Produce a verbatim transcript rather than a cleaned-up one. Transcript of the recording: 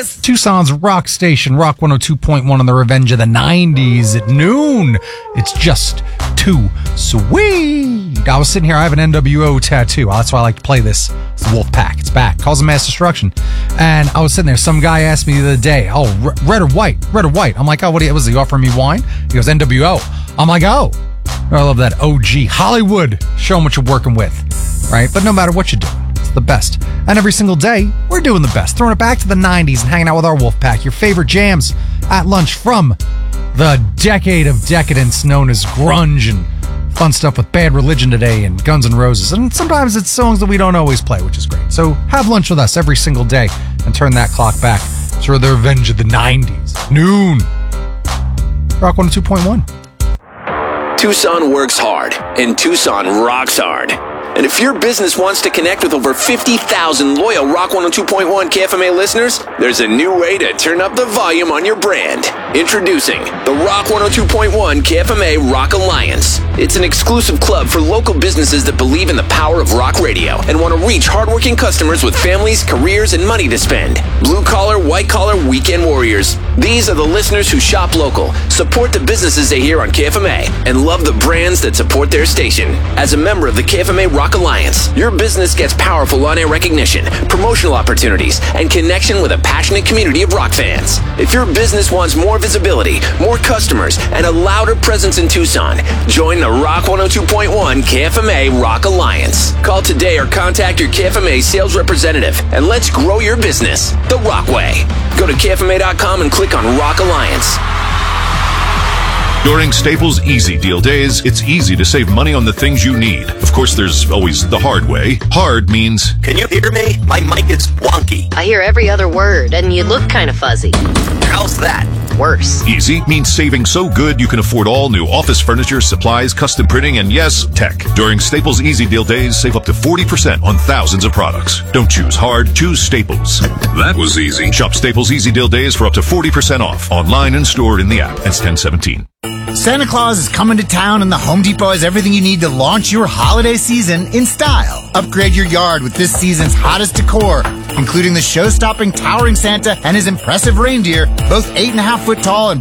this? Tucson's rock station, Rock one oh two point one on the Revenge of the nineties at noon. It's just too sweet. I was sitting here, I have an N W O tattoo. That's why I like to play this. It's the Wolf Pack. It's back. Cause of Mass Destruction. And I was sitting there, some guy asked me the other day, oh, r- red or white? Red or white? I'm like, oh, what do you, was he offering me wine? He goes, N W O. I'm like, oh. I love that O G. Hollywood. Show them what you're working with. Right? But no matter what you're doing, it's the best. And every single day, we're doing the best. Throwing it back to the nineties and hanging out with our Wolf Pack. Your favorite jams at lunch from the decade of decadence known as grunge and fun stuff with Bad Religion today and Guns N' Roses. And sometimes it's songs that we don't always play, which is great. So have lunch with us every single day and turn that clock back to the Revenge of the nineties. Noon. Rock one oh two point one. Tucson works hard, and Tucson rocks hard. And if your business wants to connect with over fifty thousand loyal Rock one oh two point one K F M A listeners, there's a new way to turn up the volume on your brand. Introducing the Rock one oh two point one K F M A Rock Alliance. It's an exclusive club for local businesses that believe in the power of rock radio and want to reach hardworking customers with families, careers, and money to spend. Blue-collar, white-collar weekend warriors. These are the listeners who shop local, support the businesses they hear on K F M A, and love the brands that support their station. As a member of the K F M A Rock Alliance, your business gets powerful on-air recognition, promotional opportunities, and connection with a passionate community of rock fans. If your business wants more visibility, more customers, and a louder presence in Tucson, join the Rock one oh two point one K F M A Rock Alliance. Call today or contact your K F M A sales representative, and let's grow your business the Rock way. Go to K F M A dot com and click on Rock Alliance. During Staples Easy Deal Days, it's easy to save money on the things you need. Of course, there's always the hard way. Hard means... Can you hear me? My mic is wonky. I hear every other word, and you look kind of fuzzy. How's that? Worse. Easy means saving so good you can afford all new office furniture, supplies, custom printing, and yes, tech. During Staples Easy Deal Days, save up to forty percent on thousands of products. Don't choose hard, choose Staples. That was easy. Shop Staples Easy Deal Days for up to forty percent off. Online and stored in the app. It's ten seventeen. Santa Claus is coming to town, and the Home Depot has everything you need to launch your holiday season in style. Upgrade your yard with this season's hottest decor, including the show-stopping towering Santa and his impressive reindeer, both eight and a half foot tall and